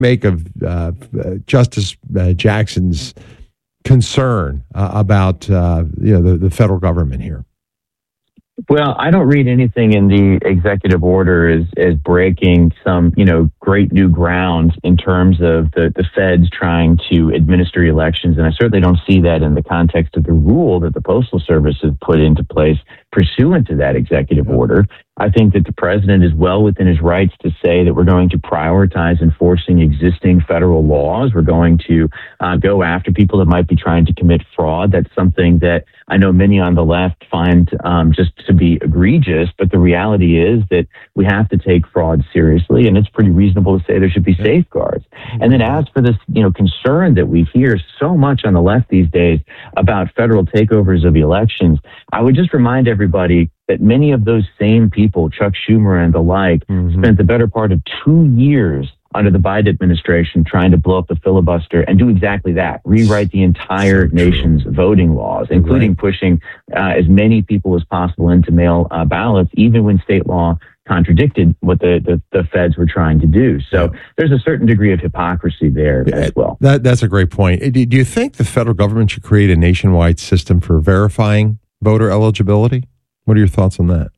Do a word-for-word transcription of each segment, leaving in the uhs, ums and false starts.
make of uh, Justice uh, Jackson's concern uh, about uh, you know the, the federal government here? Well, I don't read anything in the executive order as, as breaking some, you know, great new ground in terms of the, the feds trying to administer elections. And I certainly don't see that in the context of the rule that the Postal Service has put into place pursuant to that executive order. I think that the president is well within his rights to say that we're going to prioritize enforcing existing federal laws. We're going to uh, go after people that might be trying to commit fraud. That's something that I know many on the left find um, just to be egregious, but the reality is that we have to take fraud seriously, and it's pretty reasonable to say there should be safeguards. And then as for this, you know, concern that we hear so much on the left these days about federal takeovers of elections, I would just remind everybody that many of those same people, Chuck Schumer and the like, mm-hmm. spent the better part of two years under the Biden administration trying to blow up the filibuster and do exactly that, rewrite the entire so nation's voting laws, including right. pushing uh, as many people as possible into mail uh, ballots, even when state law contradicted what the, the, the feds were trying to do. So yeah. there's a certain degree of hypocrisy there yeah, as well. That, that's a great point. Do you think the federal government should create a nationwide system for verifying voter eligibility? What are your thoughts on that?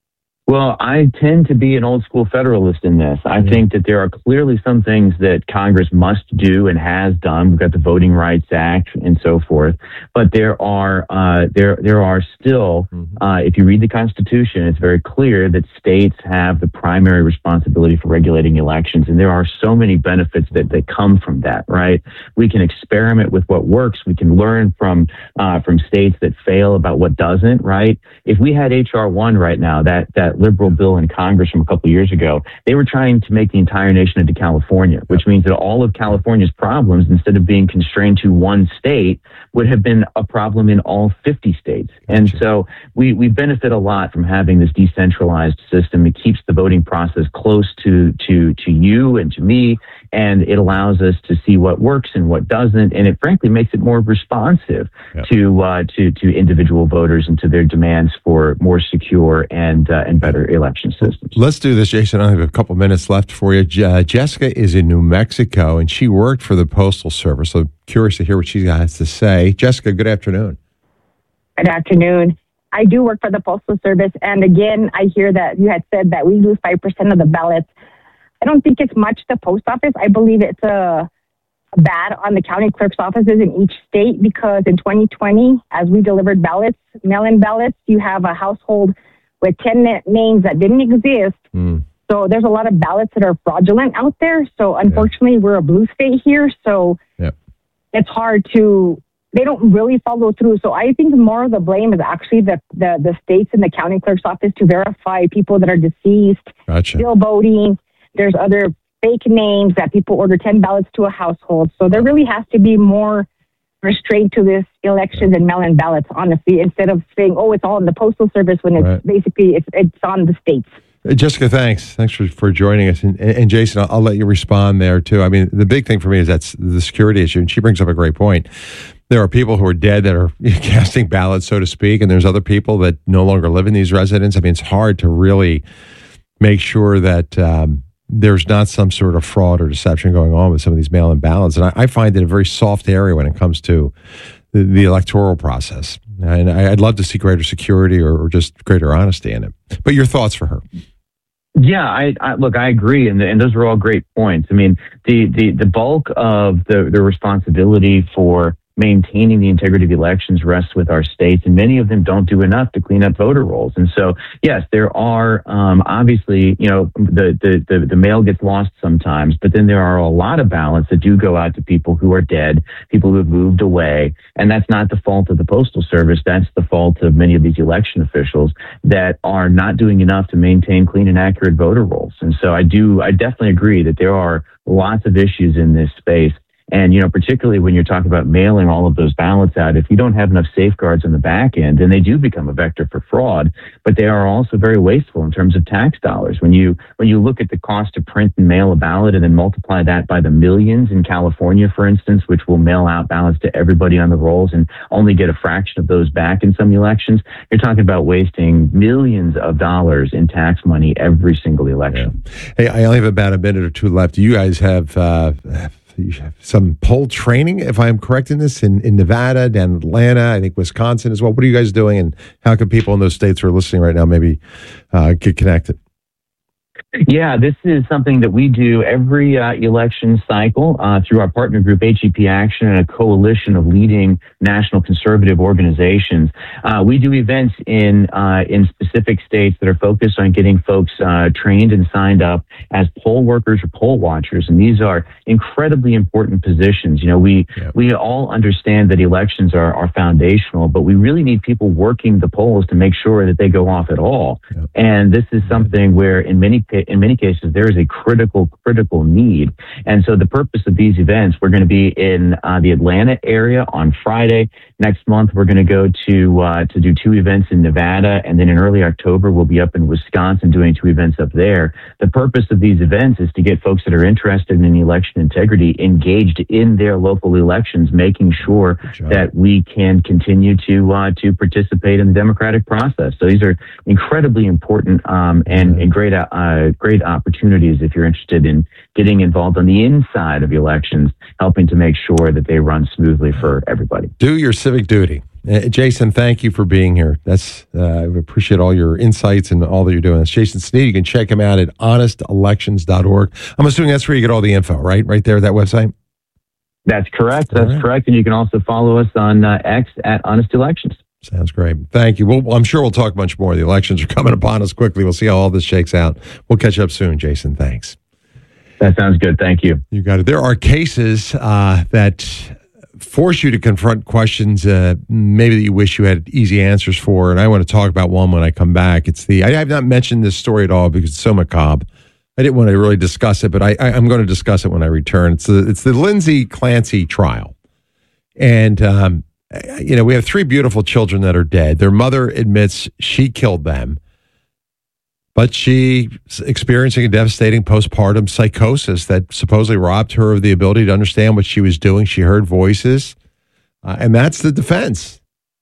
Well, I tend to be an old school federalist in this. I mm-hmm. think that there are clearly some things that Congress must do and has done. We've got the Voting Rights Act and so forth. But there are uh, there there are still, mm-hmm. uh, if you read the Constitution, it's very clear that states have the primary responsibility for regulating elections. And there are so many benefits that, that come from that, right? We can experiment with what works. We can learn from uh, from states that fail about what doesn't, right? If we had H R one right now, that that liberal bill in Congress from a couple of years ago, they were trying to make the entire nation into California, which means that all of California's problems, instead of being constrained to one state, would have been a problem in all fifty states. And so we, we benefit a lot from having this decentralized system. It keeps the voting process close to, to, to you and to me, and it allows us to see what works and what doesn't, and it frankly makes it more responsive yep. to, uh, to, to individual voters and to their demands for more secure and, uh, and better election systems. Let's do this, Jason. I have a couple minutes left for you. Uh, Jessica is in New Mexico, and she worked for the Postal Service. So curious to hear what she has to say. Jessica, good afternoon. Good afternoon. I do work for the Postal Service, and again, I hear that you had said that we lose five percent of the ballots. I don't think it's much the post office. I believe it's a bad on the county clerk's offices in each state, because in twenty twenty, as we delivered ballots, mail-in ballots, you have a household with ten names that didn't exist. Mm. So there's a lot of ballots that are fraudulent out there. So unfortunately, yeah. we're a blue state here. So yep. it's hard to, they don't really follow through. So I think more of the blame is actually the, the, the states and the county clerk's office to verify people that are deceased, gotcha. still voting. There's other fake names that people order ten ballots to a household. So there really has to be more restraint to this elections and mail-in ballots, honestly, instead of saying, oh, it's all in the Postal Service, when it's right. basically it's, it's on the states. Uh, Jessica, thanks. Thanks for, for joining us. And, and Jason, I'll, I'll let you respond there, too. I mean, the big thing for me is that's the security issue, and she brings up a great point. There are people who are dead that are casting ballots, so to speak, and there's other people that no longer live in these residences. I mean, it's hard to really make sure that um, there's not some sort of fraud or deception going on with some of these mail-in ballots. And I, I find it a very soft area when it comes to the, the electoral process. And I, I'd love to see greater security or, or just greater honesty in it. But your thoughts for her? Yeah, I, I look, I agree, and and those are all great points. I mean, the the, the bulk of the, the responsibility for maintaining the integrity of elections rests with our states, and many of them don't do enough to clean up voter rolls. And so, yes, there are um, obviously, you know, the, the the the mail gets lost sometimes, but then there are a lot of ballots that do go out to people who are dead, people who have moved away, and that's not the fault of the Postal Service. That's the fault of many of these election officials that are not doing enough to maintain clean and accurate voter rolls. And so, I do, I definitely agree that there are lots of issues in this space. And, you know, particularly when you're talking about mailing all of those ballots out, if you don't have enough safeguards on the back end, then they do become a vector for fraud, but they are also very wasteful in terms of tax dollars. When you when you look at the cost to print and mail a ballot and then multiply that by the millions in California, for instance, which will mail out ballots to everybody on the rolls and only get a fraction of those back in some elections, you're talking about wasting millions of dollars in tax money every single election. Yeah. Hey, I only have about a minute or two left. You guys have, uh, have some poll training, if I'm correct in this, in, in Nevada, down in Atlanta, I think Wisconsin as well. What are you guys doing, and how can people in those states who are listening right now maybe uh, get connected? Yeah, this is something that we do every uh, election cycle uh, through our partner group, H E P Action, and a coalition of leading national conservative organizations. Uh, we do events in uh, in specific states that are focused on getting folks uh, trained and signed up as poll workers or poll watchers, and these are incredibly important positions. You know, we yeah. we all understand that elections are, are foundational, but we really need people working the polls to make sure that they go off at all. Yeah. And this is something where, in many in many cases, there is a critical, critical need. And so the purpose of these events, we're going to be in uh, the Atlanta area on Friday. Next month, we're going to go to uh, to do two events in Nevada. And then in early October, we'll be up in Wisconsin doing two events up there. The purpose of these events is to get folks that are interested in election integrity engaged in their local elections, making sure that we can continue to uh, to participate in the democratic process. So these are incredibly important um, and, and great uh, great opportunities if you're interested in getting involved on the inside of elections, helping to make sure that they run smoothly for everybody. Do your civic duty. Uh, Jason, thank you for being here. That's uh, I appreciate all your insights and all that you're doing. That's Jason Sneed. You can check him out at honest elections dot org. I'm assuming that's where you get all the info, right? Right there at that website? That's correct. That's right. correct. And you can also follow us on uh, X at Honest Elections. Sounds great. Thank you. Well, I'm sure we'll talk much more. The elections are coming upon us quickly. We'll see how all this shakes out. We'll catch up soon, Jason. Thanks. That sounds good. Thank you. You got it. There are cases uh, that force you to confront questions uh, maybe that you wish you had easy answers for, and I want to talk about one when I come back. It's the I have not mentioned this story at all because it's so macabre. I didn't want to really discuss it, but I, I, I'm going to discuss it when I return. It's the, it's the Lindsay Clancy trial. And, um, you know, we have three beautiful children that are dead. Their mother admits she killed them, but she's experiencing a devastating postpartum psychosis that supposedly robbed her of the ability to understand what she was doing. She heard voices, uh, and that's the defense.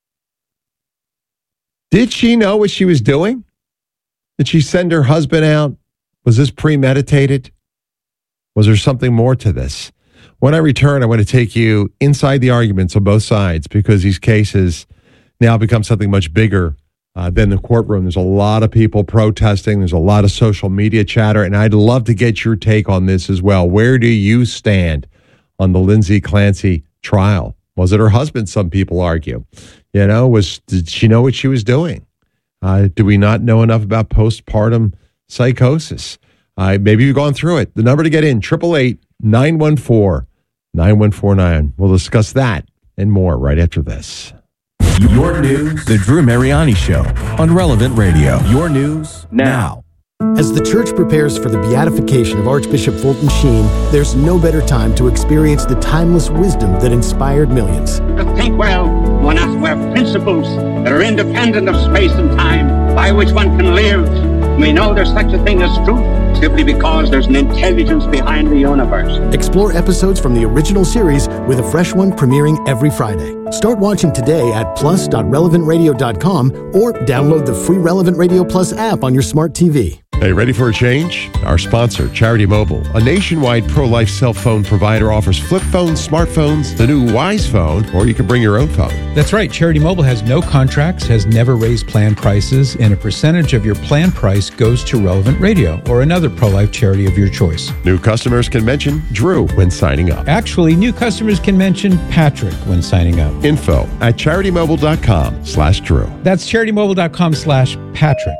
Did she know what she was doing? Did she send her husband out? Was this premeditated? Was there something more to this? When I return, I want to take you inside the arguments on both sides because these cases now become something much bigger uh, than the courtroom. There's a lot of people protesting. There's a lot of social media chatter, and I'd love to get your take on this as well. Where do you stand on the Lindsay Clancy trial? Was it her husband, some people argue? You know, was did she know what she was doing? Uh, do we not know enough about postpartum psychosis? Uh, maybe you've gone through it. The number to get in, eight eight eight, nine one four, nine one four nine. We'll discuss that and more right after this. Your news, The Drew Mariani Show on Relevant Radio. Your news now. As the church prepares for the beatification of Archbishop Fulton Sheen, there's no better time to experience the timeless wisdom that inspired millions. To think well, one has to have principles that are independent of space and time, by which one can live. We know there's such a thing as truth simply because there's an intelligence behind the universe. Explore episodes from the original series with a fresh one premiering every Friday. Start watching today at plus dot relevant radio dot com or download the free Relevant Radio Plus app on your smart T V. Hey, ready for a change? Our sponsor, Charity Mobile, a nationwide pro-life cell phone provider, offers flip phones, smartphones, the new Wise phone, or you can bring your own phone. That's right. Charity Mobile has no contracts, has never raised plan prices, and a percentage of your plan price goes to Relevant Radio or another pro-life charity of your choice. New customers can mention Drew when signing up. Actually, new customers can mention Patrick when signing up. Info at charitymobile.com slash Drew. That's charitymobile.com slash Patrick.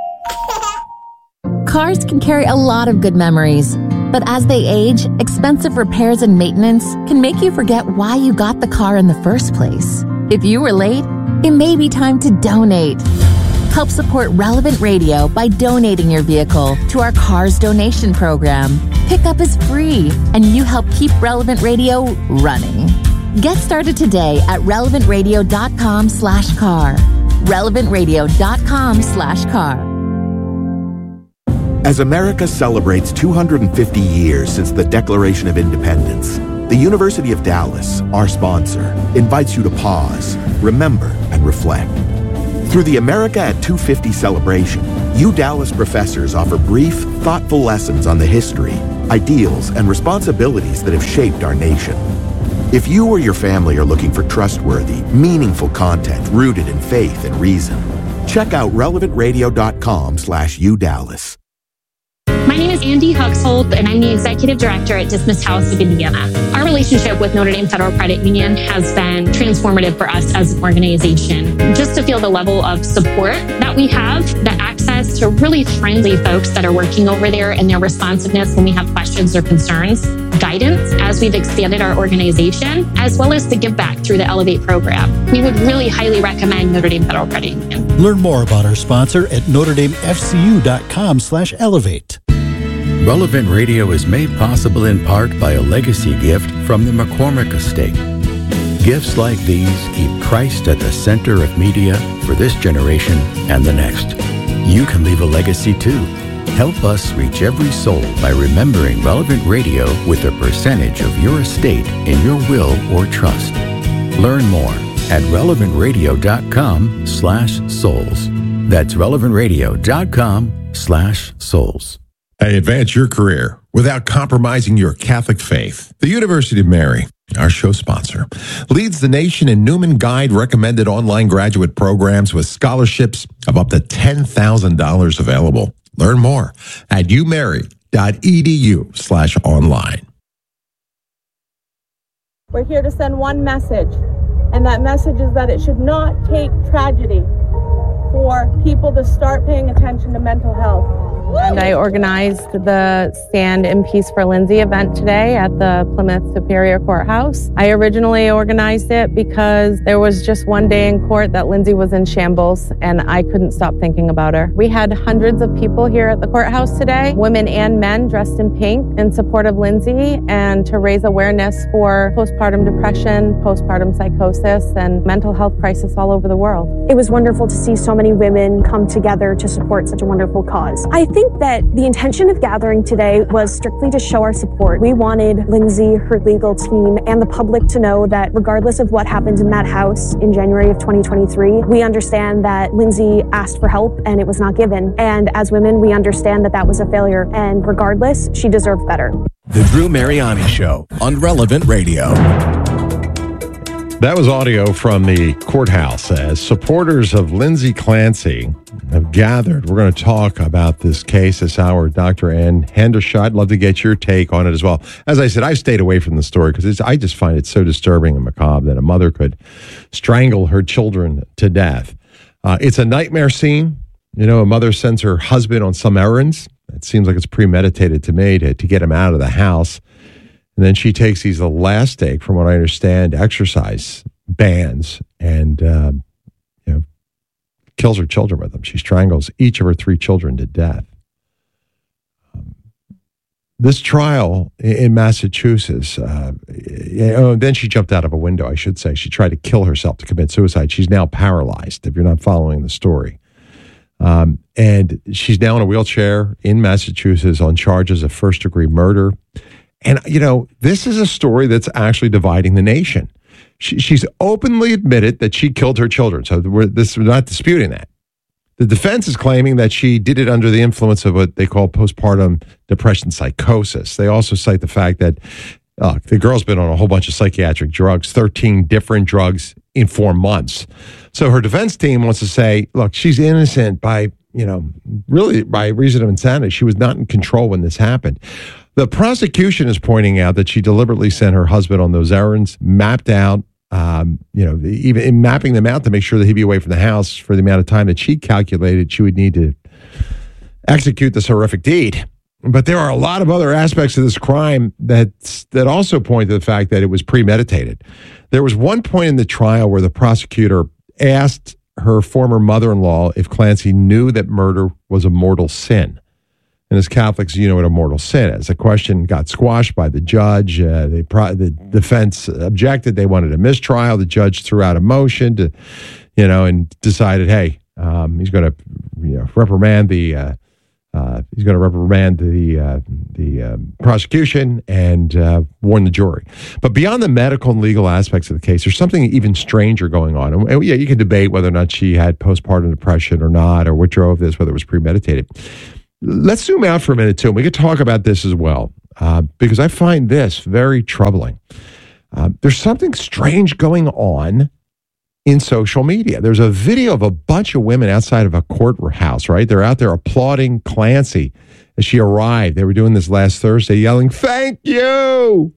Cars can carry a lot of good memories, but as they age, expensive repairs and maintenance can make you forget why you got the car in the first place. If you were late, it may be time to donate. Help support Relevant Radio by donating your vehicle to our Cars donation program. Pickup is free, and you help keep Relevant Radio running. Get started today at relevantradio.com slash car. relevantradio.com slash car. As America celebrates two hundred fifty years since the Declaration of Independence, the University of Dallas, our sponsor, invites you to pause, remember, and reflect. Through the America at two fifty celebration, U Dallas professors offer brief, thoughtful lessons on the history, ideals, and responsibilities that have shaped our nation. If you or your family are looking for trustworthy, meaningful content rooted in faith and reason, check out relevantradio.com slash UDallas. My name is Andy Huxhold, and I'm the Executive Director at Dismas House of Indiana. Our relationship with Notre Dame Federal Credit Union has been transformative for us as an organization. Just to feel the level of support that we have, the access to really friendly folks that are working over there, and their responsiveness when we have questions or concerns, guidance as we've expanded our organization, as well as the give back through the Elevate program. We would really highly recommend Notre Dame Federal Credit Union. Learn more about our sponsor at notredamefcu.com slash elevate. Relevant Radio is made possible in part by a legacy gift from the McCormick Estate. Gifts like these keep Christ at the center of media for this generation and the next. You can leave a legacy too. Help us reach every soul by remembering Relevant Radio with a percentage of your estate in your will or trust. Learn more at relevantradio.com slash souls. That's relevantradio.com slash souls. Hey, advance your career without compromising your Catholic faith. The University of Mary, our show sponsor, leads the nation in Newman Guide recommended online graduate programs with scholarships of up to ten thousand dollars available. Learn more at umary.edu slash online. We're here to send one message, and that message is that it should not take tragedy for people to start paying attention to mental health. And I organized the Stand in Peace for Lindsay event today at the Plymouth Superior Courthouse. I originally organized it because there was just one day in court that Lindsay was in shambles, and I couldn't stop thinking about her. We had hundreds of people here at the courthouse today, women and men dressed in pink in support of Lindsay and to raise awareness for postpartum depression, postpartum psychosis, and mental health crisis all over the world. It was wonderful to see so many women come together to support such a wonderful cause. I think that the intention of gathering today was strictly to show our support. We wanted Lindsay, her legal team, and the public to know that regardless of what happened in that house in January of twenty twenty-three, we understand that Lindsay asked for help and it was not given. And as women, we understand that that was a failure. And regardless, she deserved better. The Drew Mariani Show on Relevant Radio. That was audio from the courthouse as supporters of Lindsay Clancy have gathered. We're going to talk about this case this hour. Doctor Ann Hendershot, I'd love to get your take on it as well. As I said, I've stayed away from the story because I just find it so disturbing and macabre that a mother could strangle her children to death. Uh, it's a nightmare scene. You know, a mother sends her husband on some errands. It seems like it's premeditated to me to, to get him out of the house. And then she takes these elastic, from what I understand, exercise bands and, uh, you know, kills her children with them. She strangles each of her three children to death. Um, this trial in Massachusetts, uh, you know, then she jumped out of a window, I should say. She tried to kill herself to commit suicide. She's now paralyzed, if you're not following the story. Um, and she's now in a wheelchair in Massachusetts on charges of first-degree murder. And, you know, this is a story that's actually dividing the nation. She, she's openly admitted that she killed her children. So we're, this, we're not disputing that. The defense is claiming that she did it under the influence of what they call postpartum depression psychosis. They also cite the fact that uh, the girl's been on a whole bunch of psychiatric drugs, thirteen different drugs in four months. So her defense team wants to say, look, she's innocent by, you know, really by reason of insanity. She was not in control when this happened. The prosecution is pointing out that she deliberately sent her husband on those errands, mapped out, um, you know, even in mapping them out to make sure that he'd be away from the house for the amount of time that she calculated she would need to execute this horrific deed. But there are a lot of other aspects of this crime that that also point to the fact that it was premeditated. There was one point in the trial where the prosecutor asked her former mother-in-law if Clancy knew that murder was a mortal sin. And as Catholics, you know what a mortal sin is. The question got squashed by the judge. Uh, they pro- the defense objected. They wanted a mistrial. The judge threw out a motion to, you know, and decided, hey, um, he's going to, you know, reprimand the, uh, uh, he's going to reprimand the uh, the uh, prosecution and uh, warn the jury. But beyond the medical and legal aspects of the case, there's something even stranger going on. And, and yeah, you can debate whether or not she had postpartum depression or not, or what drove this, whether it was premeditated. Let's zoom out for a minute, too, and we could talk about this as well, uh, because I find this very troubling. Uh, there's something strange going on in social media. There's a video of a bunch of women outside of a courthouse, right? They're out there applauding Clancy as she arrived. They were doing this last Thursday, yelling, "Thank you!"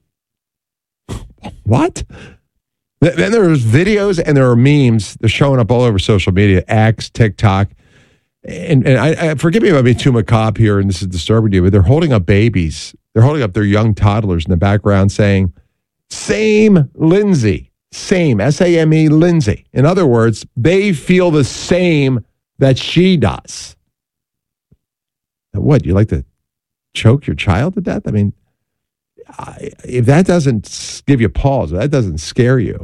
What? Then there's videos and there are memes. They're showing up all over social media, X, TikTok. And, and I, I forgive me if I'm being too macabre here and this is disturbing you, but they're holding up babies. They're holding up their young toddlers in the background saying, "Same Lindsay, same, S A M E Lindsay." In other words, they feel the same that she does. What, you like to choke your child to death? I mean, I, if that doesn't give you pause, if that doesn't scare you,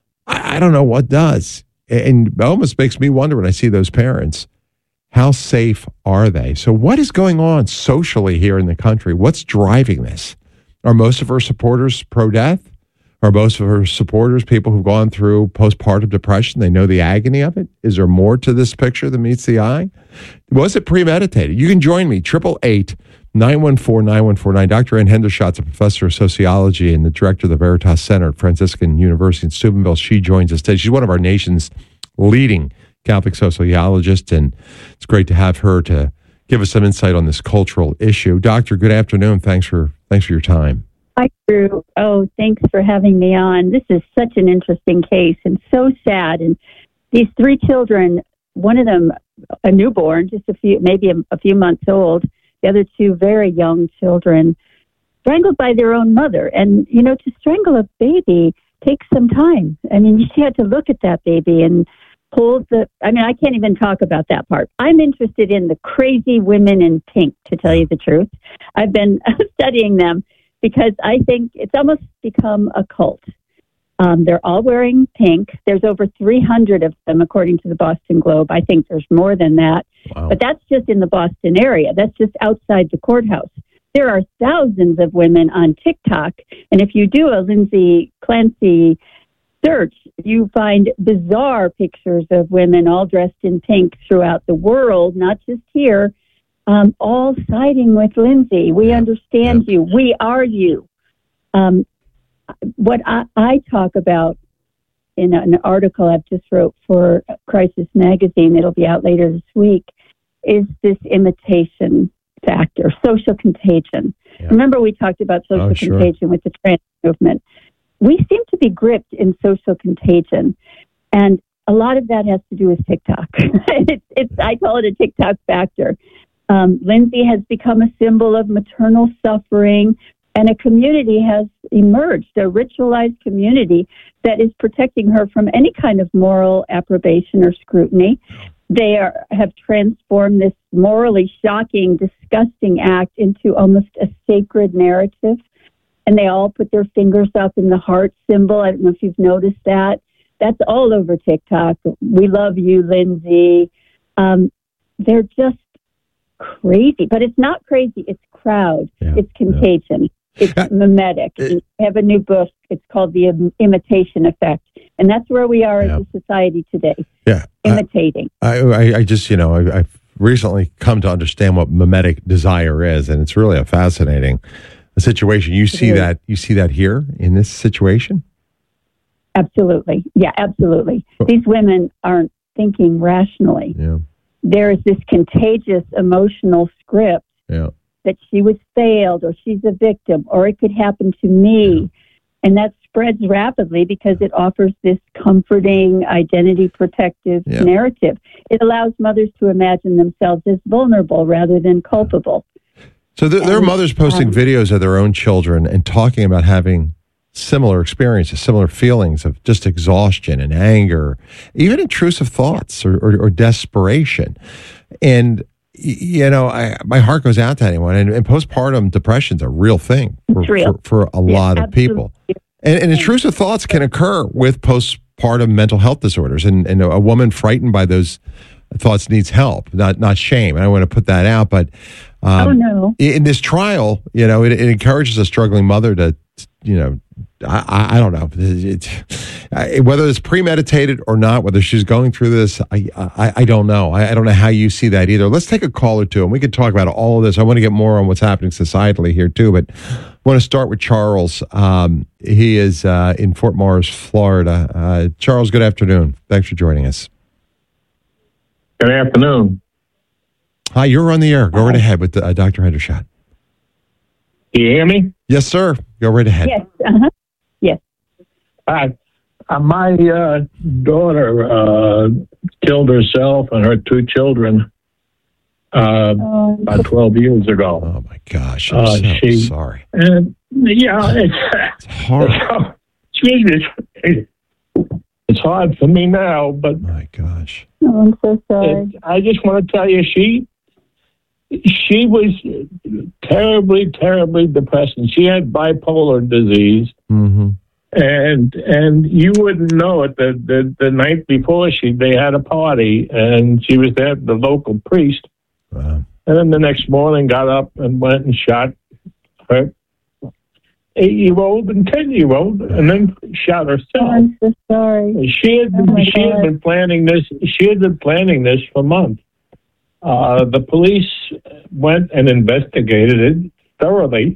I, I don't know what does. And it almost makes me wonder when I see those parents, how safe are they? So what is going on socially here in the country? What's driving this? Are most of her supporters pro-death? Are most of her supporters people who've gone through postpartum depression? They know the agony of it? Is there more to this picture than meets the eye? Was it premeditated? You can join me, eight eight eight, nine one four, nine one four nine. Doctor Ann Hendershot's a professor of sociology and the director of the Veritas Center at Franciscan University in Steubenville. She joins us today. She's one of our nation's leading Catholic sociologist, and it's great to have her to give us some insight on this cultural issue. Doctor, good afternoon. Thanks for thanks for your time. Hi, Drew. Oh, thanks for having me on. This is such an interesting case and so sad. And these three children, one of them a newborn, just a few, maybe a, a few months old, the other two very young children, strangled by their own mother. And, you know, to strangle a baby takes some time. I mean, you had to look at that baby and pulled the, I mean, I can't even talk about that part. I'm interested in the crazy women in pink, to tell you the truth. I've been studying them because I think it's almost become a cult. Um, they're all wearing pink. There's over three hundred of them, according to the Boston Globe. I think there's more than that. Wow. But that's just in the Boston area. That's just outside the courthouse. There are thousands of women on TikTok. And if you do a Lindsay Clancy search, you find bizarre pictures of women all dressed in pink throughout the world, not just here, um, all siding with Lindsay. We understand you. We are you. Um, what I, I talk about in an article I've just wrote for Crisis Magazine, it'll be out later this week, is this imitation factor, social contagion. Yeah. Remember we talked about social oh, sure. contagion with the trans movement. We seem to be gripped in social contagion, and a lot of that has to do with TikTok. it's, it's, I call it a TikTok factor. Um, Lindsay has become a symbol of maternal suffering, and a community has emerged, a ritualized community that is protecting her from any kind of moral approbation or scrutiny. They are, have transformed this morally shocking, disgusting act into almost a sacred narrative. And they all put their fingers up in the heart symbol. I don't know if you've noticed that. That's all over TikTok. We love you, Lindsay. Um, they're just crazy. But it's not crazy. It's crowd. Yeah, it's contagion. Yeah. It's uh, mimetic. It, I have a new book. It's called The Im- Imitation Effect. And that's where we are yeah. as a society today. Yeah. Imitating. I, I, I just, you know, I, I've recently come to understand what mimetic desire is. And it's really a fascinating situation. You see that you see that here in this situation? Absolutely. Yeah, absolutely. Oh. These women aren't thinking rationally. Yeah. There is this contagious emotional script yeah. that she was failed or she's a victim or it could happen to me. Yeah. And that spreads rapidly because it offers this comforting, identity protective yeah. narrative. It allows mothers to imagine themselves as vulnerable rather than culpable. So there, there are mothers posting um, videos of their own children and talking about having similar experiences, similar feelings of just exhaustion and anger, even intrusive thoughts or, or, or desperation. And, you know, I, my heart goes out to anyone. And, and postpartum depression's a real thing for, real. for, for a Yeah, lot of absolutely. people. And, and intrusive thoughts can occur with postpartum mental health disorders. And, and a woman frightened by those thoughts needs help, not not shame. And I want to put that out. But um, oh, no. in this trial, you know, it, it encourages a struggling mother to, you know, I, I, I don't know it, it, whether it's premeditated or not, whether she's going through this. I I, I don't know. I, I don't know how you see that either. Let's take a call or two, and we could talk about all of this. I want to get more on what's happening societally here too, but I want to start with Charles. Um, he is uh, in Fort Myers, Florida. Uh, Charles, good afternoon. Thanks for joining us. Good afternoon. Hi, you're on the air. Go right ahead with uh, Doctor Hendershot. Do you hear me? Yes, sir. Go right ahead. Yes. Uh-huh. Yes. Uh, uh, my uh, daughter uh, killed herself and her two children uh, Oh. about twelve years ago. Oh, my gosh. I'm Uh, so she- sorry. And yeah, it's, It's horrible. excuse me, it's, it's hard for me now, but My gosh. Oh, I'm so sorry. it, I just want to tell you, she she was terribly, terribly depressed, and she had bipolar disease. Mm-hmm. And and you wouldn't know it. The, the the night before, she they had a party, and she was there, the local priest. Wow. And then the next morning, got up and went and shot her eight-year-old and ten-year-old, and then shot Oh, herself. I'm so sorry. She had Oh, my she had God. been planning this. She had been planning this for months. Uh, the police went and investigated it thoroughly,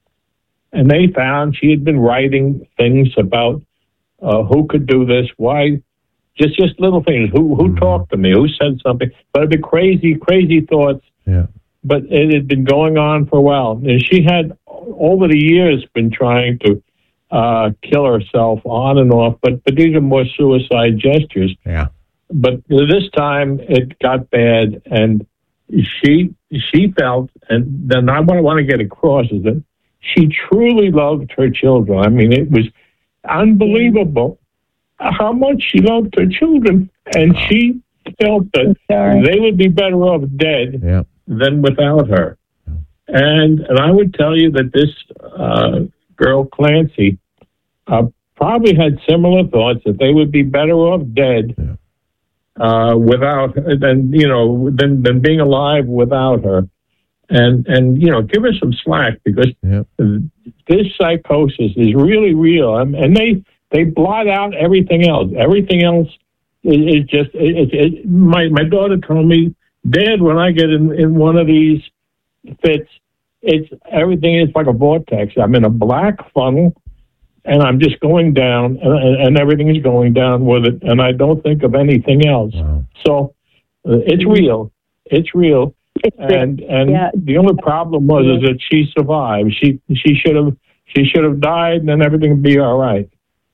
and they found she had been writing things about uh, who could do this, why, just just little things. Who who talked to me? Who said something? But it'd be crazy, crazy thoughts. Yeah. But it had been going on for a while, and she had over the years been trying to uh, kill herself on and off. But but these are more suicide gestures. Yeah. But this time it got bad, and she she felt, and then I want to want to get across is that she truly loved her children. I mean, it was unbelievable how much she loved her children, and she felt that they would be better off dead Yeah. than without her. And and I would tell you that this uh, girl Clancy uh, probably had similar thoughts that they would be better off dead Yeah. uh, without than you know than than being alive without her. And and you know, give her some slack because Yeah. this psychosis is really real, and, and they they blot out everything else. Everything else is, is just it, it, it, my my daughter told me, Dad, when I get in, in one of these fits, it's everything is like a vortex. I'm in a black funnel, and I'm just going down, and, and everything is going down with it, and I don't think of anything else. Wow. So uh, it's real. It's real. It's And and Yeah. the only problem was is that she survived. She she should have she should have died, and then everything would be all right.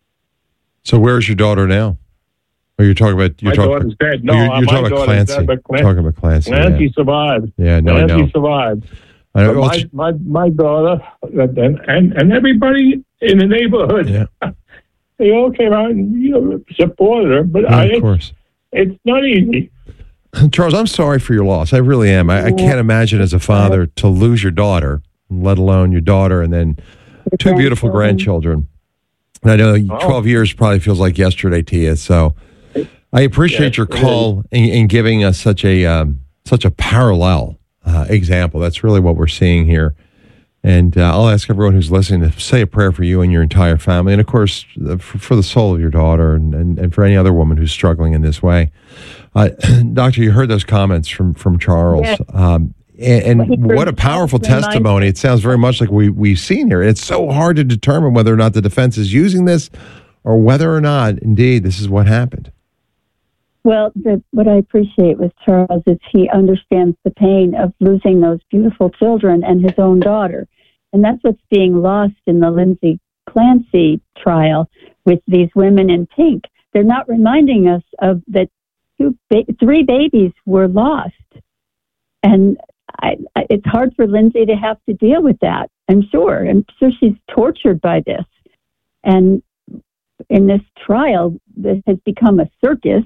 So where's your daughter now? Or you're talking about you're My talking daughter's dead. No, you're, you're my talking about daughter's Clancy. dead, but Clan- talking about Clancy. Clancy yeah. survived. Yeah, no, I Clancy know. survived. I know. But Well, my, it's- my my daughter and and and everybody in the neighborhood, Yeah. they all came out and you know supported her. But Yeah, I, of course. it's not easy. Charles, I'm sorry for your loss. I really am. I, I can't imagine as a father to lose your daughter, let alone your daughter, and then two beautiful grandchildren. And I know Oh. twelve years probably feels like yesterday to you. So I appreciate Yes, your it call in, in giving us such a um, such a parallel uh, example. That's really what we're seeing here. And uh, I'll ask everyone who's listening to say a prayer for you and your entire family. And of course, uh, for, for the soul of your daughter and, and, and for any other woman who's struggling in this way. Uh, Doctor, you heard those comments from, from Charles. Yes. Um, and and Well, he what a powerful reminds- testimony. It sounds very much like we, we've seen here. It's so hard to determine whether or not the defense is using this or whether or not, indeed, this is what happened. Well, the, what I appreciate with Charles is he understands the pain of losing those beautiful children and his own daughter. And that's what's being lost in the Lindsay Clancy trial with these women in pink. They're not reminding us of that two ba- three babies were lost. And I, I, it's hard for Lindsay to have to deal with that. I'm sure. I'm sure she's tortured by this. And in this trial that has become a circus,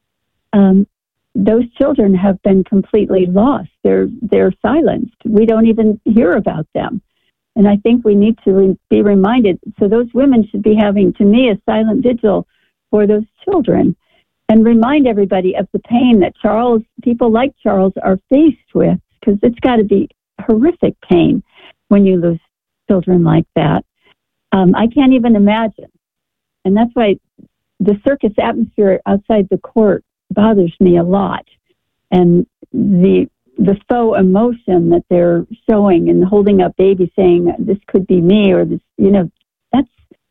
um, those children have been completely lost. They're they're silenced. We don't even hear about them. And I think we need to re- be reminded. So those women should be having, to me, a silent vigil for those children, and remind everybody of the pain that Charles, people like Charles, are faced with, because it's got to be horrific pain when you lose children like that. Um, I can't even imagine. And that's why the circus atmosphere outside the court bothers me a lot. And the the faux emotion that they're showing and holding up babies saying, this could be me, or this, you know, that's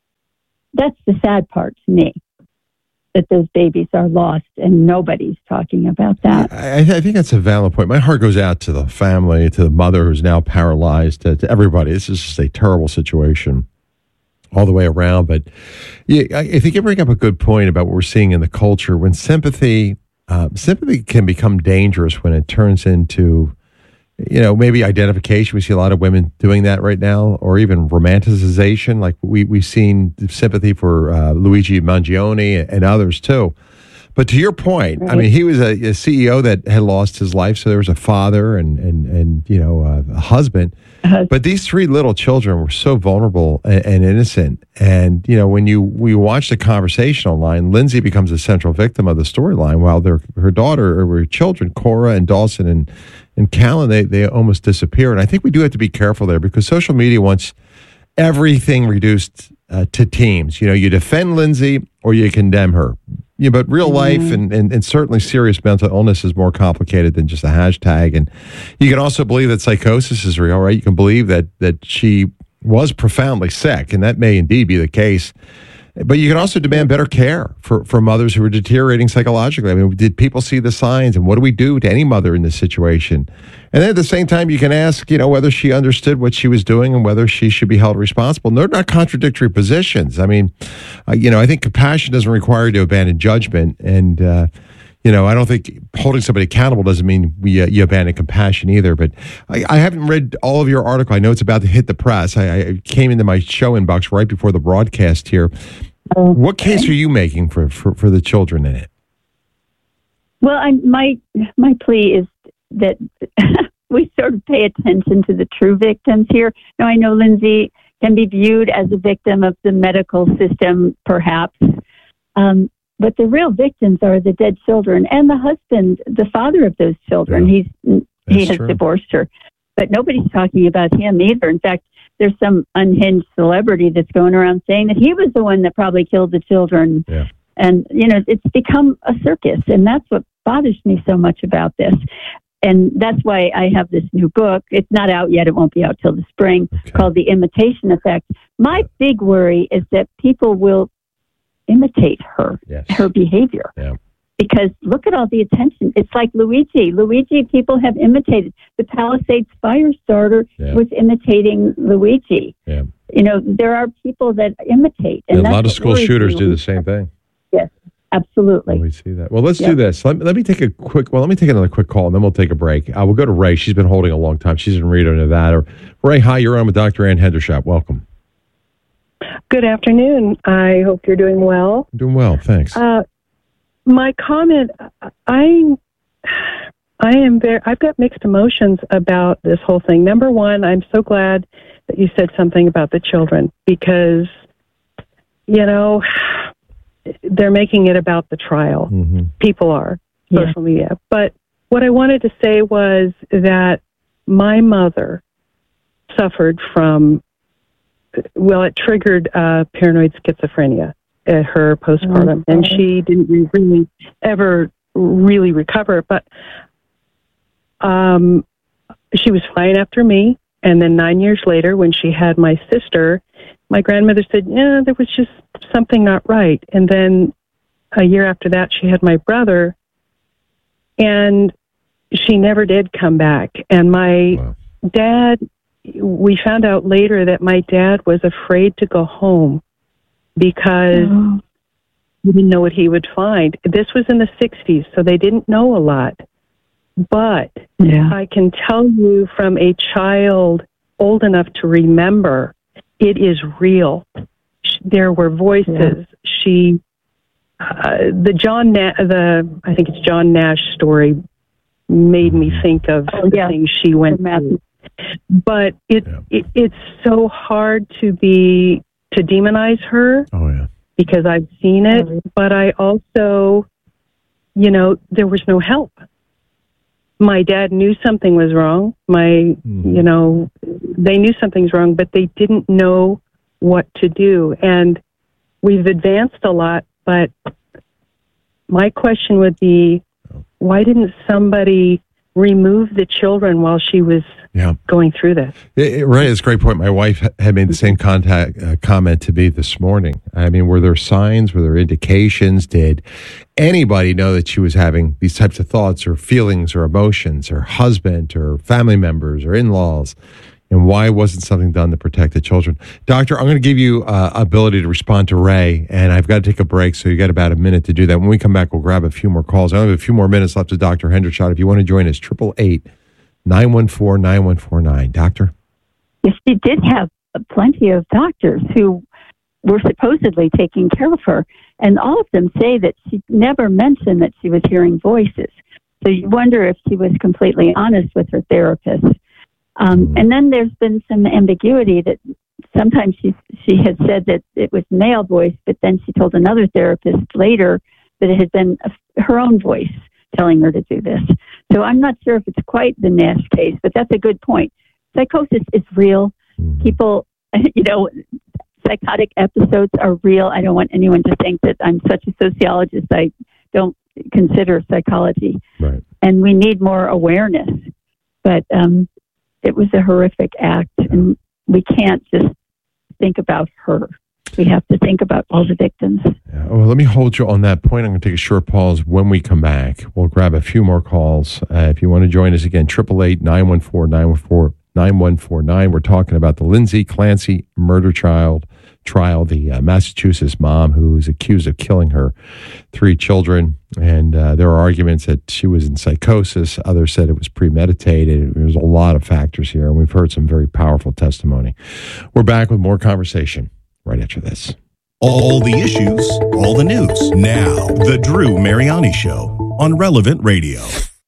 that's the sad part to me, that those babies are lost and nobody's talking about that. I, I think that's a valid point. My heart goes out to the family, to the mother who's now paralyzed, to, to everybody. This is just a terrible situation all the way around. But yeah, I, I think you bring up a good point about what we're seeing in the culture. When sympathy, uh, sympathy can become dangerous when it turns into, you know, maybe identification. We see a lot of women doing that right now, or even romanticization. Like we, we've seen sympathy for uh, Luigi Mangione and others too. But to your point, right. I mean, he was a, a C E O that had lost his life. So there was a father and, and, and you know, a husband. Uh-huh. But these three little children were so vulnerable and, and innocent. And, you know, when you we watch the conversation online, Lindsay becomes a central victim of the storyline, while their her daughter or her children, Cora and Dawson and, and Callan, they, they almost disappear. And I think we do have to be careful there, because social media wants everything reduced uh, to teams. You know, you defend Lindsay or you condemn her. Yeah, but real life mm-hmm. and, and, and certainly serious mental illness is more complicated than just a hashtag. And you can also believe that psychosis is real, right? You can believe that that she was profoundly sick, and that may indeed be the case. But you can also demand better care for, for mothers who are deteriorating psychologically. I mean, did people see the signs, and what do we do to any mother in this situation? And then at the same time, you can ask, you know, whether she understood what she was doing and whether she should be held responsible. And they're not contradictory positions. I mean, uh, you know, I think compassion doesn't require you to abandon judgment. And, uh, you know, I don't think holding somebody accountable doesn't mean we, uh, you abandon compassion either. But I, I haven't read all of your article. I know it's about to hit the press. I, I came into my show inbox right before the broadcast here. Okay. What case are you making for, for, for the children in it? Well, I, my my plea is that we sort of pay attention to the true victims here. Now, I know Lindsay can be viewed as a victim of the medical system, perhaps. Um, But the real victims are the dead children and the husband, the father of those children. Yeah, He's he has true. divorced her, but nobody's talking about him either. In fact, there's some unhinged celebrity that's going around saying that he was the one that probably killed the children. Yeah. And, you know, it's become a circus, and that's what bothers me so much about this. And that's why I have this new book. It's not out yet. It won't be out till the spring, okay. called The Imitation Effect. My yeah. big worry is that people will imitate her, yes. her behavior. Yeah. Because look at all the attention. It's like Luigi. Luigi, people have imitated. The Palisades fire starter yeah. was imitating Luigi. Yeah. You know, there are people that imitate. And, and a lot of school shooters me. do the same thing. Yes, absolutely. Well, we see that. Well, let's yep. do this. Let, let me take a quick, well, let me take another quick call, and then we'll take a break. Uh, we'll go to Ray. She's been holding a long time. She's in Reno, Nevada. Ray, hi, you're on with Doctor Ann Hendershot. Welcome. Good afternoon. I hope you're doing well. I'm doing well, thanks. Uh, my comment, I, I am very, I've got mixed emotions about this whole thing. Number one, I'm so glad that you said something about the children, because, you know, they're making it about the trial. Mm-hmm. People are, yeah. social media. But what I wanted to say was that my mother suffered from, well, it triggered uh, paranoid schizophrenia at her postpartum, mm-hmm. and she didn't really ever really recover. But um, she was fine after me, and then nine years later, when she had my sister, my grandmother said, yeah, there was just something not right. And then a year after that, she had my brother, and she never did come back. And my wow. dad, we found out later that my dad was afraid to go home because oh. he didn't know what he would find. This was in the sixties, so they didn't know a lot. But yeah. I can tell you from a child old enough to remember, it is real. there were voices. Yeah. She, uh, the John, Na- the I think it's John Nash story, made me think of oh, the yeah. things she went through. But it, yeah. it it's so hard to be to demonize her. Oh yeah, because I've seen it. Mm-hmm. But I also, you know, there was no help. My dad knew something was wrong. My, mm. you know, they knew something's wrong, but they didn't know what to do. And we've advanced a lot, but my question would be, why didn't somebody remove the children while she was yeah. going through this? It, it, right, it's a great point. My wife had made the same contact uh, comment to me this morning. I mean, were there signs? Were there indications? Did anybody know that she was having these types of thoughts or feelings or emotions, or husband or family members or in-laws? And why wasn't something done to protect the children? Doctor, I'm going to give you uh, ability to respond to Ray, and I've got to take a break, so you got about a minute to do that. When we come back, we'll grab a few more calls. I only have a few more minutes left to Doctor Hendershot. If you want to join us, eight eight eight, nine one four, nine one four nine. Doctor? Yes, she did have plenty of doctors who were supposedly taking care of her, and all of them say that she never mentioned that she was hearing voices. So you wonder if she was completely honest with her therapist. Um, and then there's been some ambiguity that sometimes she she had said that it was male voice, but then she told another therapist later that it had been a, her own voice telling her to do this. So I'm not sure if it's quite the Nash case, but that's a good point. Psychosis is real. People, you know, psychotic episodes are real. I don't want anyone to think that I'm such a sociologist. I don't consider psychology. Right. And we need more awareness. But, um, it was a horrific act, and we can't just think about her. We have to think about all the victims. Yeah. Well, let me hold you on that point. I'm going to take a short pause. When we come back, we'll grab a few more calls. Uh, if you want to join us again, eight eight eight, nine one four, nine one four, nine one four nine. We're talking about the Lindsay Clancy murder child trial, the uh, Massachusetts mom who was accused of killing her three children. And uh, there are arguments that she was in psychosis. Others said it was premeditated. There's a lot of factors here, and we've heard some very powerful testimony. We're back with more conversation right after this. All the issues, all the news. Now, The Drew Mariani Show on Relevant Radio.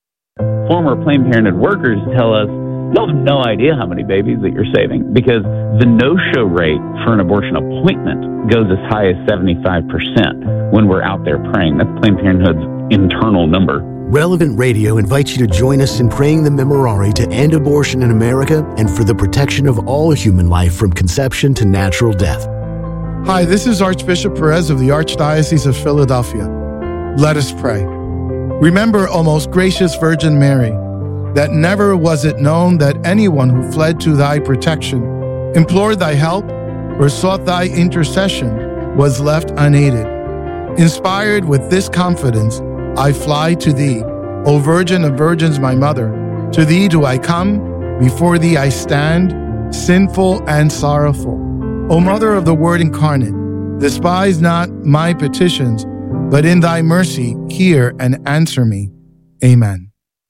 Former Planned Parenthood workers tell us, you have no idea how many babies that you're saving, because the no-show rate for an abortion appointment goes as high as seventy-five percent when we're out there praying. That's Planned Parenthood's internal number. Relevant Radio invites you to join us in praying the Memorare to end abortion in America and for the protection of all human life from conception to natural death. Hi, this is Archbishop Perez of the Archdiocese of Philadelphia. Let us pray. Remember, O most gracious Virgin Mary, that never was it known that anyone who fled to thy protection, implored thy help, or sought thy intercession was left unaided. Inspired with this confidence, I fly to thee, O Virgin of Virgins, my mother. To thee do I come, before thee I stand, sinful and sorrowful. O Mother of the Word incarnate, despise not my petitions, but in thy mercy hear and answer me. Amen.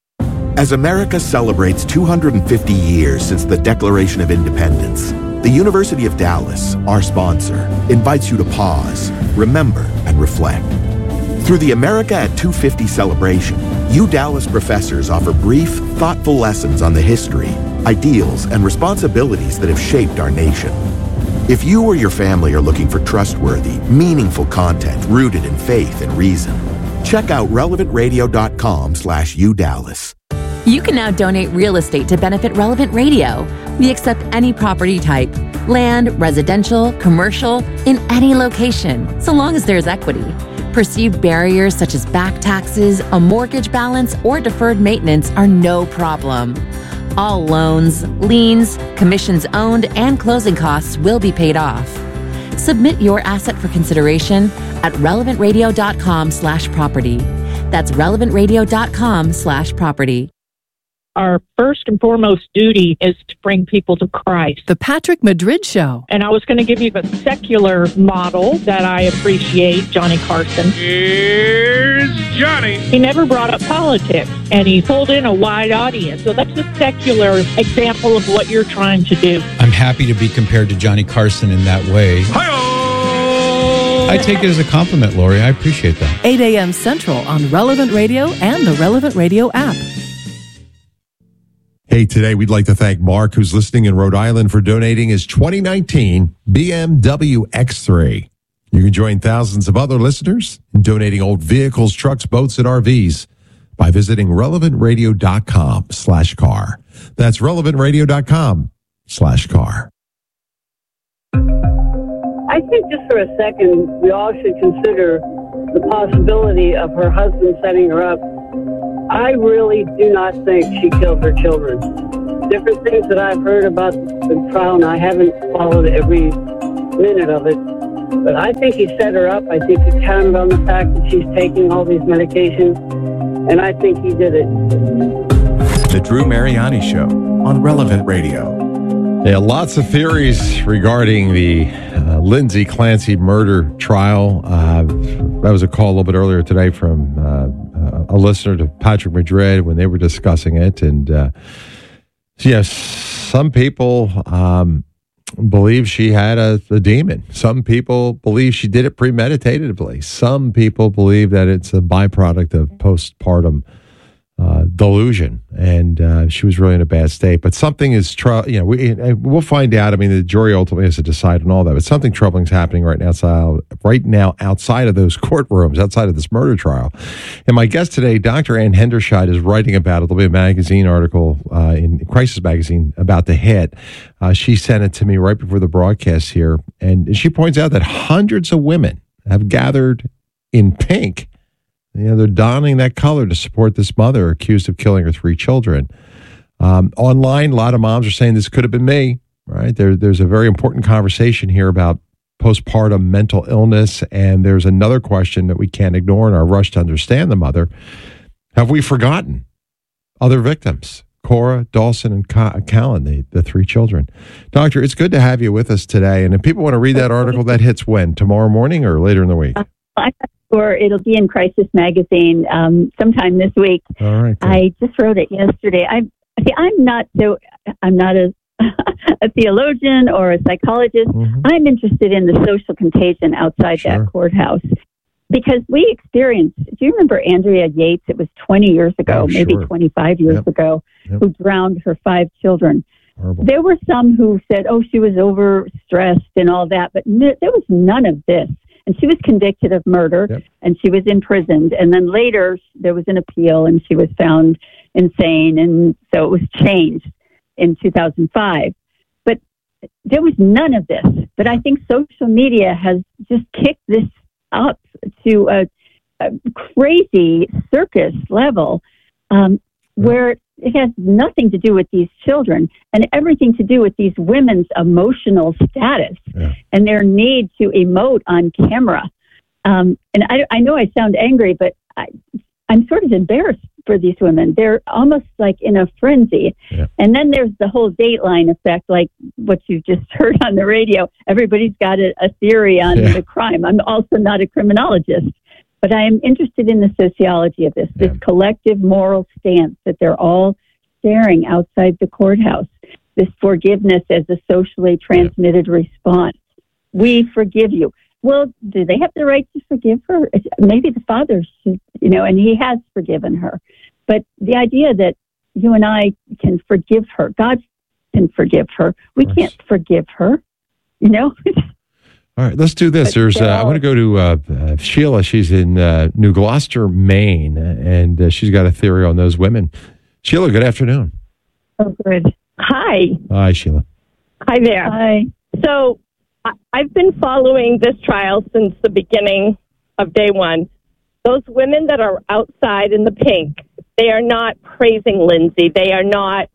As America celebrates two hundred fifty years since the Declaration of Independence, the University of Dallas, our sponsor, invites you to pause, remember, and reflect. Through the America at two fifty celebration, U Dallas professors offer brief, thoughtful lessons on the history, ideals, and responsibilities that have shaped our nation. If you or your family are looking for trustworthy, meaningful content rooted in faith and reason, check out relevant radio dot com slash U Dallas. You can now donate real estate to benefit Relevant Radio. We accept any property type, land, residential, commercial, in any location, so long as there's equity. Perceived barriers such as back taxes, a mortgage balance, or deferred maintenance are no problem. All loans, liens, commissions owned, and closing costs will be paid off. Submit your asset for consideration at relevant radio dot com slash property. That's relevant radio dot com slash property. Our first and foremost duty is to bring people to Christ. The Patrick Madrid Show. And I was going to give you a secular model that I appreciate, Johnny Carson. Here's Johnny. He never brought up politics, and he pulled in a wide audience. So that's a secular example of what you're trying to do. I'm happy to be compared to Johnny Carson in that way. Hi-oh! I take it as a compliment, Lori. I appreciate that. eight a.m. Central on Relevant Radio and the Relevant Radio app. Hey, today we'd like to thank Mark, who's listening in Rhode Island, for donating his twenty nineteen B M W X three. You can join thousands of other listeners in donating old vehicles, trucks, boats, and R Vs by visiting relevantradio.com slash car. That's relevantradio.com slash car. I think just for a second, we all should consider the possibility of her husband setting her up. I really do not think she killed her children. Different things that I've heard about the trial, and I haven't followed every minute of it, but I think he set her up. I think he counted on the fact that she's taking all these medications, and I think he did it. The Drew Mariani Show on Relevant Radio. Yeah, lots of theories regarding the uh, Lindsay Clancy murder trial. Uh, that was a call a little bit earlier today from uh, a listener to Patrick Madrid when they were discussing it. And uh, yes, some people um, believe she had a, a demon. Some people believe she did it premeditatedly. Some people believe that it's a byproduct of postpartum Uh, delusion, and uh, she was really in a bad state. But something is, tr- you know, we, we'll find out. I mean, the jury ultimately has to decide on all that. But something troubling is happening right now, outside, right now outside of those courtrooms, outside of this murder trial. And my guest today, Doctor Ann Hendershot, is writing about it. There'll be a magazine article uh, in Crisis Magazine about the hit. Uh, she sent it to me right before the broadcast here, and she points out that hundreds of women have gathered in pink. You know, they're donning that color to support this mother accused of killing her three children. Um, online, a lot of moms are saying this could have been me, right? There, there's a very important conversation here about postpartum mental illness, and there's another question that we can't ignore in our rush to understand the mother. Have we forgotten other victims? Cora, Dawson, and Callan, the, the three children. Doctor, it's good to have you with us today. And if people want to read that article, that hits when? Tomorrow morning or later in the week? Or it'll be in Crisis Magazine um, sometime this week. All right. Good. I just wrote it yesterday. I see. I'm not so. I'm not a a theologian or a psychologist. Mm-hmm. I'm interested in the social contagion outside sure. that courthouse because we experienced. Do you remember Andrea Yates? It was twenty years ago, oh, maybe sure. twenty-five years yep. ago, yep. who drowned her five children. Horrible. There were some who said, "Oh, she was overstressed and all that," but n- there was none of this. And she was convicted of murder, yep. and she was imprisoned. And then later, there was an appeal, and she was found insane. And so it was changed in two thousand five. But there was none of this. But I think social media has just kicked this up to a, a crazy circus level um, where it has nothing to do with these children and everything to do with these women's emotional status yeah. and their need to emote on camera. Um, and I, I know I sound angry, but I, I'm sort of embarrassed for these women. They're almost like in a frenzy. Yeah. And then there's the whole Dateline effect, like what you just heard on the radio. Everybody's got a, a theory on yeah. the crime. I'm also not a criminologist. But I am interested in the sociology of this, this yeah. collective moral stance that they're all sharing outside the courthouse, this forgiveness as a socially transmitted yeah. response. We forgive you. Well, do they have the right to forgive her? Maybe the father should, you know, and he has forgiven her. But the idea that you and I can forgive her, God can forgive her. We can't forgive her, you know? All right, let's do this. There's, uh, I want to go to uh, uh, Sheila. She's in uh, New Gloucester, Maine, and uh, she's got a theory on those women. Sheila, good afternoon. Oh, good. Hi. Hi, Sheila. Hi there. Hi. So I- I've been following this trial since the beginning of day one. Those women that are outside in the pink, they are not praising Lindsay. They are not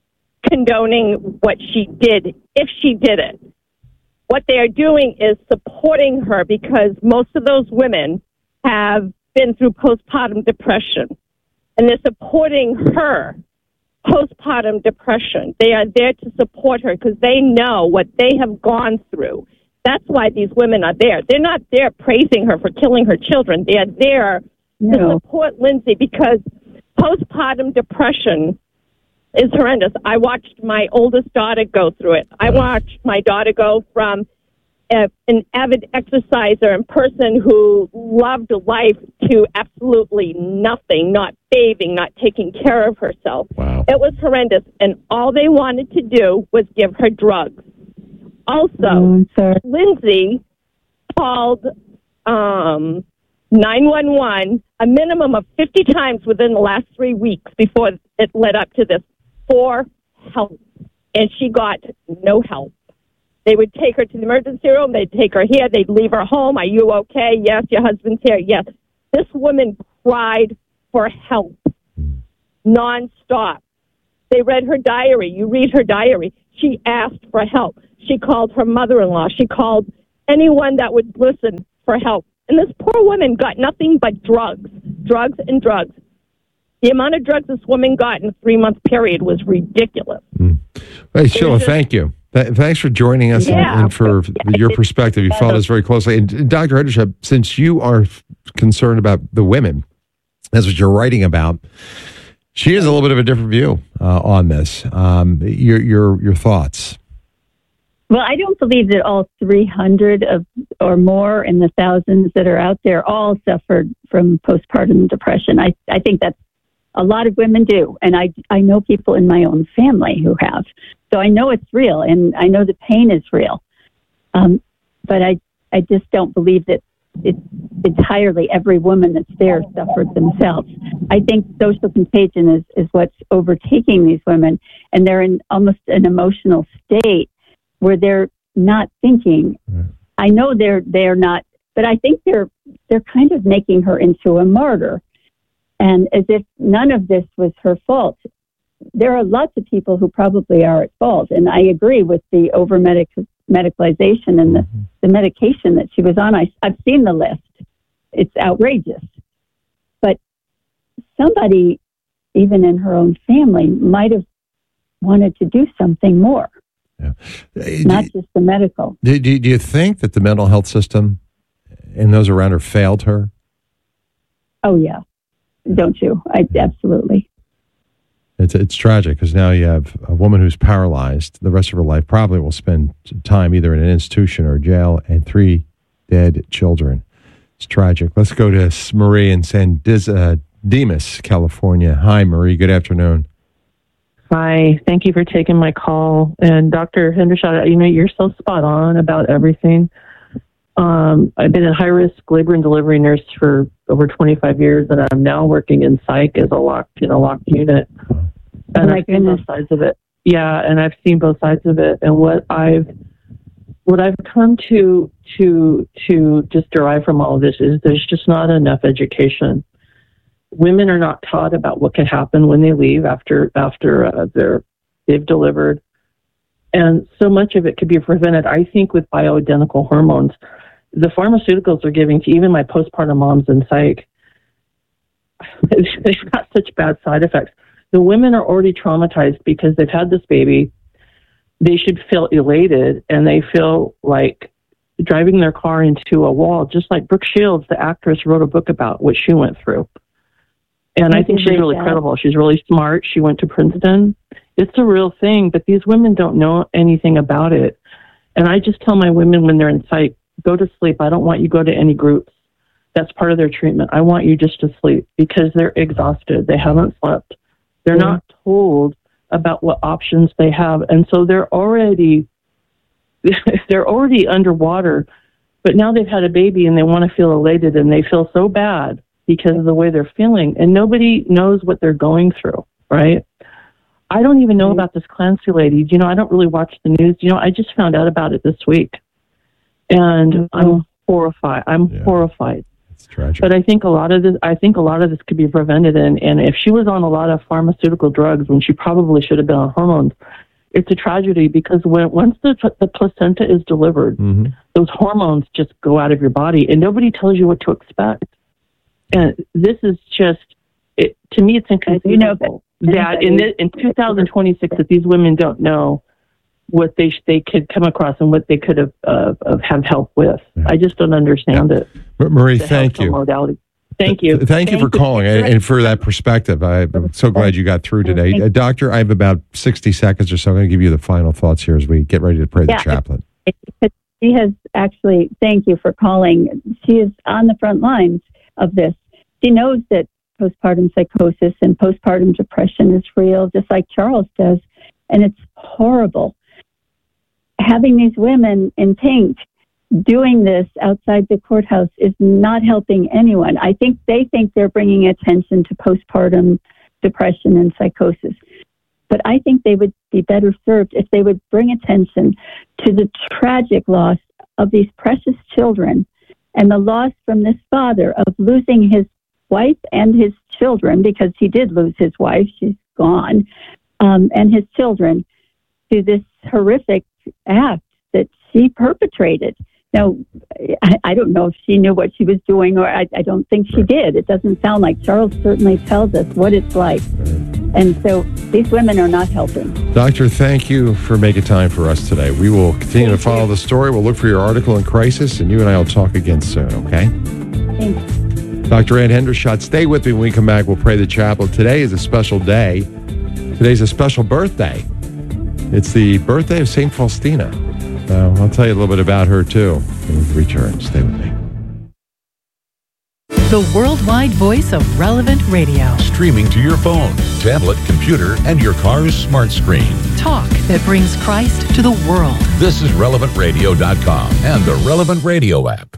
condoning what she did, if she did it. What they are doing is supporting her because most of those women have been through postpartum depression, and they're supporting her postpartum depression. They are there to support her because they know what they have gone through. That's why these women are there. They're not there praising her for killing her children. They are there no. to support Lindsay because postpartum depression is horrendous. I watched my oldest daughter go through it. I watched my daughter go from a, an avid exerciser and person who loved life to absolutely nothing, not bathing, not taking care of herself. Wow. It was horrendous. And all they wanted to do was give her drugs. Also, oh, Lindsay called um, nine one one a minimum of fifty times within the last three weeks before it led up to this for help. And she got no help. They would take her to the emergency room. They'd take her here. They'd leave her home. Are you okay? Yes. Your husband's here. Yes. This woman cried for help nonstop. They read her diary. You read her diary. She asked for help. She called her mother-in-law. She called anyone that would listen for help. And this poor woman got nothing but drugs, drugs and drugs. The amount of drugs this woman got in a three-month period was ridiculous. Mm. Hey, Sheila, just, thank you. Th- thanks for joining us yeah, and, and for yeah, your perspective. You followed us very closely. And Doctor Hendershot, since you are f- concerned about the women, that's what you're writing about, she has a little bit of a different view uh, on this. Um, your, your, your thoughts? Well, I don't believe that all three hundred of, or more in the thousands that are out there all suffered from postpartum depression. I, I think that's a lot of women do. And I, I know people in my own family who have. So I know it's real, and I know the pain is real. Um, but I, I just don't believe that it's entirely every woman that's there suffered themselves. I think social contagion is, is what's overtaking these women, and they're in almost an emotional state where they're not thinking. Mm. I know they're they're not, but I think they're they're kind of making her into a martyr, and as if none of this was her fault. There are lots of people who probably are at fault, and I agree with the over medicalization and the, the medication that she was on. I, I've seen the list. It's outrageous. But somebody, even in her own family, might have wanted to do something more. Yeah. Not just the medical. Do, do, do you think that the mental health system and those around her failed her? Oh, yeah. Don't you? I absolutely. It's it's tragic because now you have a woman who's paralyzed. The rest of her life probably will spend time either in an institution or jail, and three dead children. It's tragic. Let's go to Marie in San Diz, uh, Dimas, California. Hi, Marie. Good afternoon. Hi. Thank you for taking my call. And Doctor Hendershot, you know, you're so spot on about everything. Um, I've been a high-risk labor and delivery nurse for over twenty-five years, and I'm now working in psych as a locked in a locked unit. And oh I've seen both sides of it. Yeah, and I've seen both sides of it. And what I've what I've come to to to just derive from all of this is there's just not enough education. Women are not taught about what can happen when they leave after after uh, they're they've delivered, and so much of it could be prevented. I think with bioidentical hormones, the pharmaceuticals are giving to even my postpartum moms in psych, they've got such bad side effects. The women are already traumatized because they've had this baby. They should feel elated, and they feel like driving their car into a wall, just like Brooke Shields, the actress, wrote a book about what she went through. And I think she's really credible. She's really smart. She went to Princeton. It's a real thing, but these women don't know anything about it. And I just tell my women when they're in psych, go to sleep. I don't want you to go to any groups. That's part of their treatment. I want you just to sleep because they're exhausted. They haven't slept. They're mm-hmm. not told about what options they have. And so they're already, they're already underwater, but now they've had a baby and they want to feel elated, and they feel so bad because of the way they're feeling, and nobody knows what they're going through, right? I don't even know about this Clancy lady. You know, I don't really watch the news. You know, I just found out about it this week, and mm-hmm. I'm horrified. I'm yeah. horrified. It's tragic. But I think a lot of this, I think a lot of this could be prevented, and, and if she was on a lot of pharmaceutical drugs when she probably should have been on hormones, it's a tragedy because when once the the placenta is delivered, mm-hmm. those hormones just go out of your body, and nobody tells you what to expect. And this is just, it, to me, it's inconceivable you know, that in the, in two thousand twenty-six that these women don't know what they they could come across and what they could have uh, have help with. Yeah. I just don't understand yeah. it. Marie, thank you. Modality. Thank you. Thank, thank you for you. calling and, and for that perspective. I'm so glad you got through today. Uh, Doctor, I have about sixty seconds or so. I'm going to give you the final thoughts here as we get ready to pray yeah, the chaplain. It, it, she has actually, thank you for calling. She is on the front lines of this. She knows that postpartum psychosis and postpartum depression is real, just like Charles does, and it's horrible. Having these women in pink doing this outside the courthouse is not helping anyone. I think they think they're bringing attention to postpartum depression and psychosis. But I think they would be better served if they would bring attention to the tragic loss of these precious children and the loss from this father of losing his wife and his children, because he did lose his wife, she's gone, um, and his children, to this horrific act that she perpetrated. Now, I, I don't know if she knew what she was doing, or I, I don't think she did. It doesn't sound like. Charles certainly tells us what it's like. And so these women are not helping. Doctor, thank you for making time for us today. We will continue thank to follow you. the story. We'll look for your article in Crisis, and you and I will talk again soon, okay? Thanks. Doctor Ann Hendershot, stay with me when we come back. We'll pray the chapel. Today is a special day. Today's a special birthday. It's the birthday of Saint Faustina. Uh, I'll tell you a little bit about her, too, when we return. Stay with me. The worldwide voice of Relevant Radio. Streaming to your phone, tablet, computer, and your car's smart screen. Talk that brings Christ to the world. This is relevant radio dot com and the Relevant Radio app.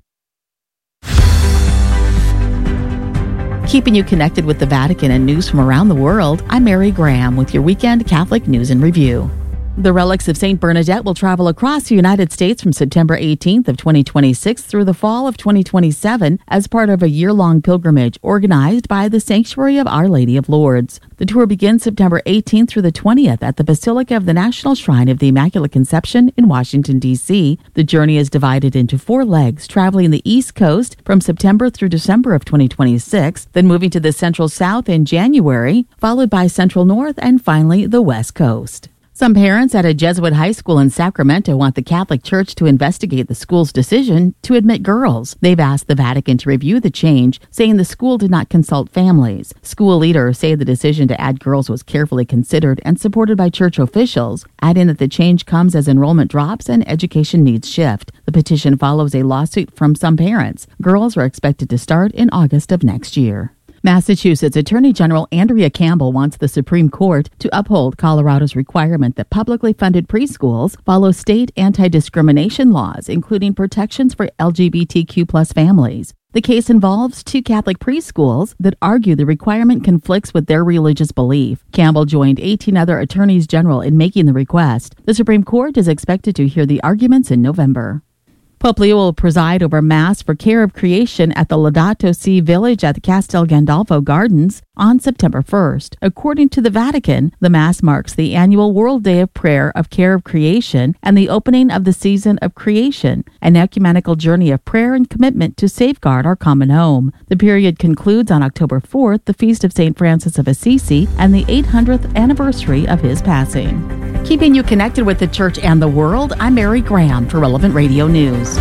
Keeping you connected with the Vatican and news from around the world, I'm Mary Graham with your weekend Catholic News and Review. The relics of Saint Bernadette will travel across the United States from September eighteenth of twenty twenty-six through the fall of twenty twenty-seven as part of a year-long pilgrimage organized by the Sanctuary of Our Lady of Lourdes. The tour begins September eighteenth through the twentieth at the Basilica of the National Shrine of the Immaculate Conception in Washington, D C The journey is divided into four legs, traveling the East Coast from September through December of twenty twenty-six, then moving to the Central South in January, followed by Central North, and finally the West Coast. Some parents at a Jesuit high school in Sacramento want the Catholic Church to investigate the school's decision to admit girls. They've asked the Vatican to review the change, saying the school did not consult families. School leaders say the decision to add girls was carefully considered and supported by church officials, adding that the change comes as enrollment drops and education needs shift. The petition follows a lawsuit from some parents. Girls are expected to start in August of next year. Massachusetts Attorney General Andrea Campbell wants the Supreme Court to uphold Colorado's requirement that publicly funded preschools follow state anti-discrimination laws, including protections for L G B T Q plus families. The case involves two Catholic preschools that argue the requirement conflicts with their religious belief. Campbell joined eighteen other attorneys general in making the request. The Supreme Court is expected to hear the arguments in November. Pope Leo will preside over Mass for Care of Creation at the Laudato Si Village at the Castel Gandolfo Gardens on September first. According to the Vatican, the Mass marks the annual World Day of Prayer of Care of Creation and the opening of the season of creation, an ecumenical journey of prayer and commitment to safeguard our common home. The period concludes on October fourth, the feast of Saint Francis of Assisi, and the eight hundredth anniversary of his passing. Keeping you connected with the Church and the world, I'm Mary Graham for Relevant Radio News.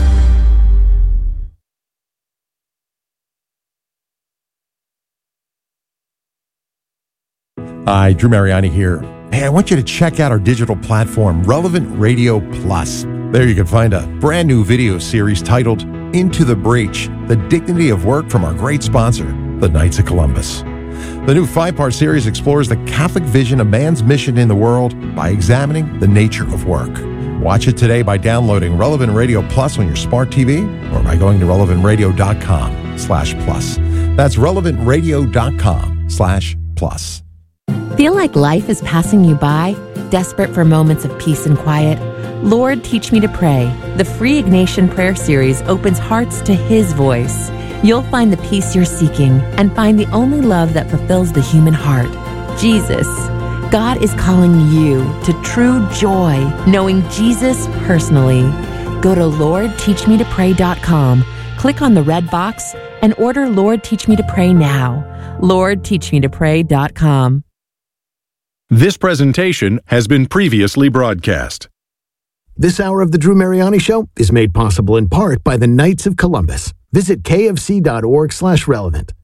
Hi, Drew Mariani here. Hey, I want you to check out our digital platform, Relevant Radio Plus. There you can find a brand new video series titled Into the Breach, The Dignity of Work from our great sponsor, the Knights of Columbus. The new five-part series explores the Catholic vision of man's mission in the world by examining the nature of work. Watch it today by downloading Relevant Radio Plus on your smart T V or by going to relevant radio dot com slash plus. That's relevant radio dot com slash plus. Feel like life is passing you by? Desperate for moments of peace and quiet? Lord, Teach Me to Pray. The free Ignatian Prayer Series opens hearts to His voice. You'll find the peace you're seeking and find the only love that fulfills the human heart, Jesus. God is calling you to true joy, knowing Jesus personally. Go to lord teach me to pray dot com, click on the red box, and order Lord Teach Me to Pray now. lord teach me to pray dot com. This presentation has been previously broadcast. This hour of the Drew Mariani Show is made possible in part by the Knights of Columbus. Visit kfc dot org slash relevant.